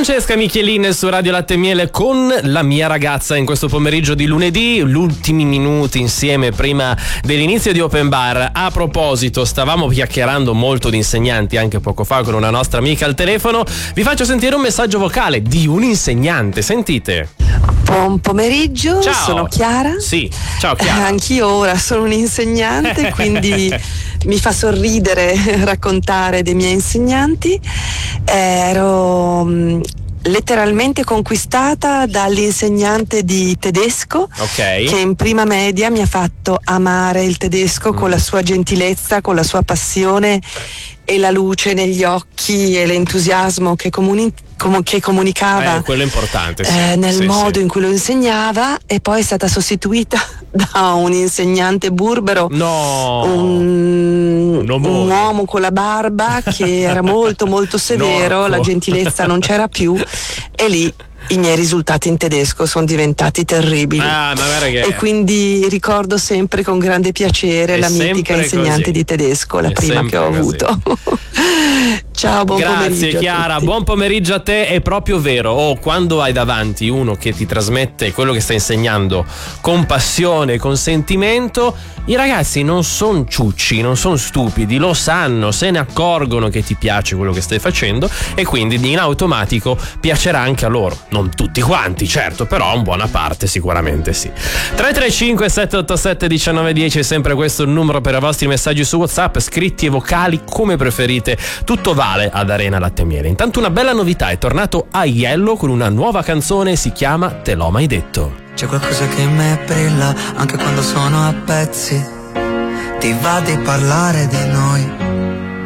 Francesca Michelin su Radio Latte e Miele con la mia ragazza in questo pomeriggio di lunedì, gli ultimi minuti insieme prima dell'inizio di Open Bar. A proposito, stavamo chiacchierando molto di insegnanti anche poco fa con una nostra amica al telefono. Vi faccio sentire un messaggio vocale di un insegnante, sentite. Buon pomeriggio, ciao. Sono Chiara. Sì, ciao Chiara. Anch'io ora sono un'insegnante, quindi mi fa sorridere raccontare dei miei insegnanti. Ero letteralmente conquistata dall'insegnante di tedesco, Okay. che in prima media mi ha fatto amare il tedesco con la sua gentilezza, con la sua passione e la luce negli occhi e l'entusiasmo che comunicava, Quello è importante, sì. nel Sì, modo sì. in cui lo insegnava. E poi è stata sostituita da un insegnante burbero, No, un uomo con la barba che era molto molto severo, Norco. la gentilezza non c'era più, e lì i miei risultati in tedesco sono diventati terribili. ma guarda che E quindi ricordo sempre con grande piacere È la mitica sempre insegnante così. di tedesco, la È prima che ho sempre così. avuto. Ciao, buon pomeriggio. Grazie a Chiara, tutti. buon pomeriggio a te. È proprio vero, quando hai davanti uno che ti trasmette quello che sta insegnando con passione, con sentimento, i ragazzi non sono ciucci, non sono stupidi, lo sanno, se ne accorgono che ti piace quello che stai facendo e quindi in automatico piacerà anche a loro. Non tutti quanti, certo, però in buona parte sicuramente sì. 335 787 1910 è sempre questo il numero per i vostri messaggi su WhatsApp, scritti e vocali come preferite. Tutto vale ad Arena Latte e Miele. Intanto una bella novità, è tornato Aiello con una nuova canzone, si chiama Te l'ho mai detto. C'è qualcosa che in me brilla anche quando sono a pezzi. Ti va di parlare di noi,